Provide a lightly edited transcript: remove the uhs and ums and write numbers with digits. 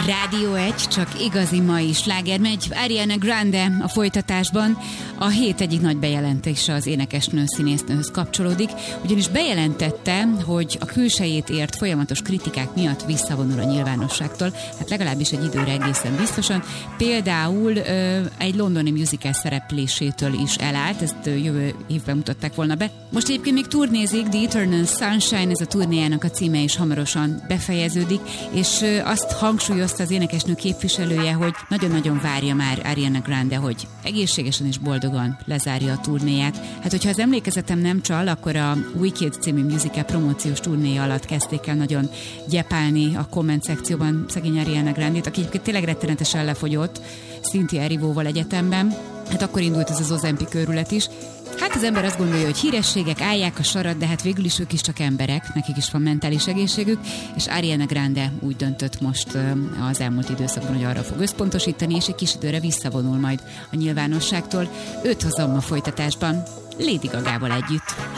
Rádió 1, csak igazi mai sláger megy. Ariana Grande a folytatásban. A hét egyik nagy bejelentése az énekesnő színésznőhöz kapcsolódik, ugyanis bejelentette, hogy a külsejét ért folyamatos kritikák miatt visszavonul a nyilvánosságtól, hát legalábbis egy időre egészen biztosan. Például egy londoni musical szereplésétől is elállt, ezt jövő évben mutatták volna be. Most egyébként még turnézik, The Eternal Sunshine, ez a turnéjának a címe is hamarosan befejeződik, és azt hangsúlyozta az énekesnő képviselője, hogy nagyon-nagyon várja már Ariana Grande, hogy egészségesen és boldogan lezárja a turnéját. Hát, hogyha az emlékezetem nem csal, akkor a Wicked című musical promóciós turnéja alatt kezdték el nagyon gyepálni a komment szekcióban szegény Ariana Grande-t, aki egyébként tényleg rettenetesen lefogyott Cynthia Erivo-val egyetemben. Hát akkor indult ez az Ozempic őrület is. Hát az ember azt gondolja, hogy hírességek állják a sarat, de hát végül is ők is csak emberek, nekik is van mentális egészségük, és Ariana Grande úgy döntött most az elmúlt időszakban, hogy arra fog összpontosítani, és egy kis időre visszavonul majd a nyilvánosságtól. Őt hozom a folytatásban, Lady Gagával együtt.